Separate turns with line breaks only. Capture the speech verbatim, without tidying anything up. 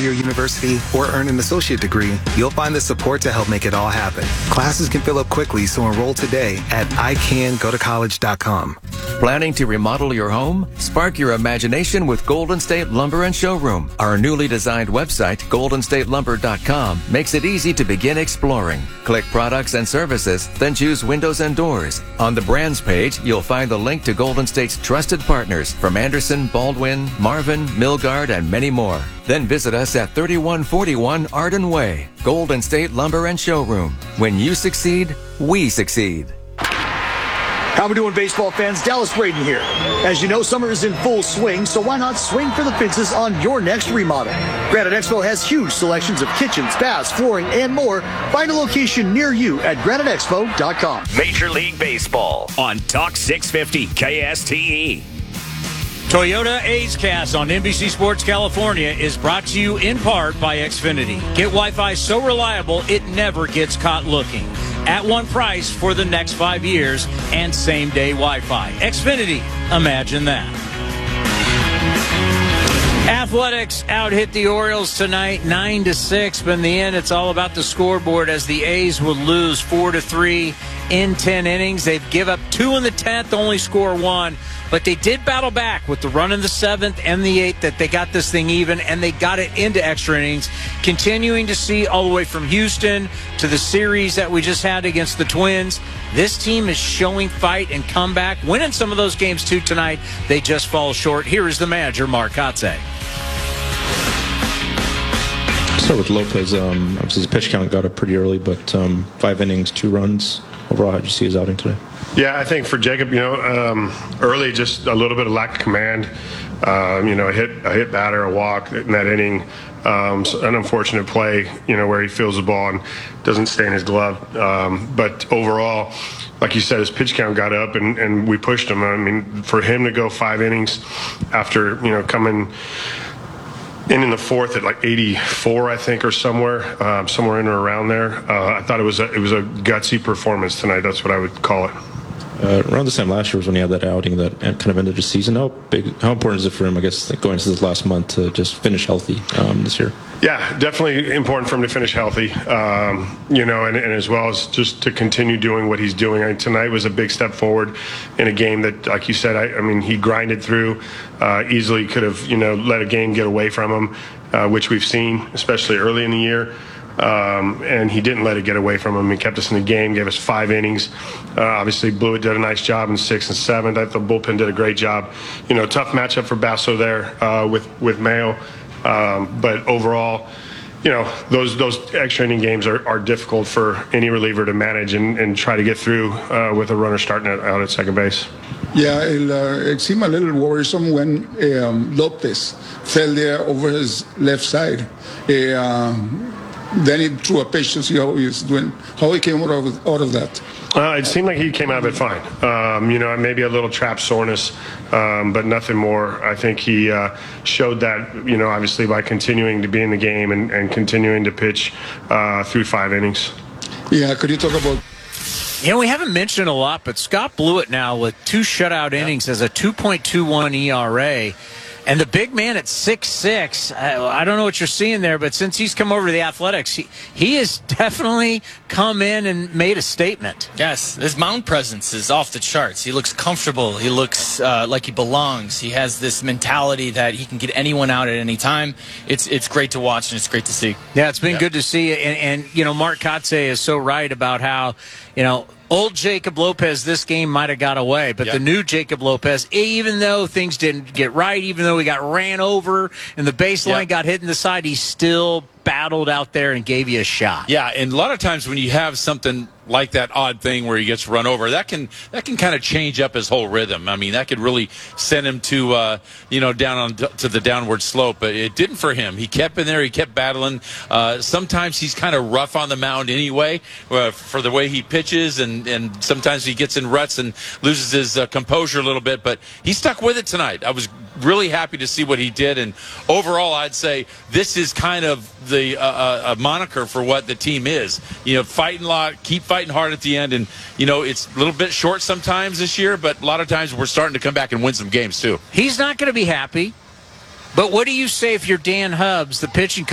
four-year university, or earn an associate degree, you'll find the support to help make it all happen. Classes can fill up quickly, so enroll today at I can go to college dot com.
Planning to remodel your home? Spark your imagination with Golden State Lumber and Showroom. Our newly designed website, golden state lumber dot com, makes it easy to begin exploring. Click products and services, then choose windows and doors. On the brands page, you'll find the link to Golden State's trusted partners from Anderson, Baldwin, Marvin, Milgard, and many more. Then visit us at thirty-one forty-one Arden Way. Golden State Lumber and Showroom. When you succeed, we succeed.
How we doing, baseball fans? Dallas Braden here. As you know, summer is in full swing, so why not swing for the fences on your next remodel? Granite Expo has huge selections of kitchens, baths, flooring, and more. Find a location near you at granite expo dot com.
Major League Baseball on Talk six fifty K S T E.
Toyota A's Cast on N B C Sports California is brought to you in part by Xfinity. Get Wi-Fi so reliable it never gets caught looking. At one price for the next five years and same-day Wi-Fi. Xfinity, imagine that. Athletics out-hit the Orioles tonight, nine to six, but in the end, it's all about the scoreboard as the A's will lose four to three in ten innings. They've give up two in the tenth, only score one, but they did battle back with the run in the seventh and the eighth that they got this thing even, and they got it into extra innings, continuing to see all the way from Houston to the series that we just had against the Twins. This team is showing fight and comeback, winning some of those games too tonight. They just fall short. Here is the manager, Mark Kotsay.
Start with Lopez. Um, obviously, his pitch count got up pretty early, but um, five innings, two runs. Overall, how did you see his outing today?
Yeah, I think for Jacob, you know, um, early just a little bit of lack of command. Um, you know, a hit, a hit batter, a walk in that inning. Um, so an unfortunate play, you know, where he feels the ball and doesn't stay in his glove. Um, but overall, like you said, his pitch count got up and, and we pushed him. I mean, for him to go five innings after, you know, coming in in the fourth at like eighty-four, I think, or somewhere, um, somewhere in or around there. Uh, I thought it was a, it was a gutsy performance tonight. That's what I would call it.
Uh, around this time last year was when he had that outing that kind of ended the season. How big, how important is it for him, I guess, going into this last month to just finish healthy um, this year?
Yeah, definitely important for him to finish healthy, um, you know, and, and as well as just to continue doing what he's doing. I mean, tonight was a big step forward in a game that, like you said, I, I mean, he grinded through, uh, easily could have, you know, let a game get away from him, uh, which we've seen, especially early in the year. Um, and he didn't let it get away from him. He kept us in the game, gave us five innings. Uh, obviously, Blewett did a nice job in sixth and seventh. I thought the bullpen did a great job. You know, tough matchup for Basso there uh, with, with Mayo. Um, but overall, you know, those those extra inning games are, are difficult for any reliever to manage and, and try to get through uh, with a runner starting at, out at second base.
Yeah, it, uh, it seemed a little worrisome when um, Lopez fell there over his left side. Uh, then he threw a pitch to see how he was doing, how he came out of, out of that.
Uh, it seemed like he came out of it fine. Um, you know, maybe a little trap soreness, um, but nothing more. I think he uh, showed that, you know, obviously by continuing to be in the game and, and continuing to pitch uh, through five innings.
Yeah, could you talk about...
You know, we haven't mentioned a lot, but Scott Blewett now with two shutout innings has a two point two one E R A. And the big man at six six, I, I don't know what you're seeing there, but since he's come over to the Athletics, he, he has definitely come in and made a statement.
Yes, his mound presence is off the charts. He looks comfortable. He looks uh, like he belongs. He has this mentality that he can get anyone out at any time. It's it's great to watch, and it's great to see.
Yeah, it's been
yeah.
good to see. And, and, you know, Mark Kotsay is so right about how, you know, old Jacob Lopez, this game might have got away, but yep. the new Jacob Lopez, even though things didn't get right, even though he got ran over and the baseline yep. got hit in the side, he still battled out there and gave you a shot.
Yeah, and a lot of times when you have something like that odd thing where he gets run over, that can that can kind of change up his whole rhythm. I mean, that could really send him to uh, you know down on to the downward slope. But it didn't for him. He kept in there. He kept battling. Uh, sometimes he's kind of rough on the mound anyway uh, for the way he pitches, and and sometimes he gets in ruts and loses his uh, composure a little bit. But he stuck with it tonight. I was really happy to see what he did, and overall, I'd say this is kind of the uh, a moniker for what the team is. You know, fighting a lot, keep fighting hard at the end, and you know it's a little bit short sometimes this year, but a lot of times we're starting to come back and win some games too.
He's not going to be happy, but what do you say if you're Dan Hubbs, the pitching coach?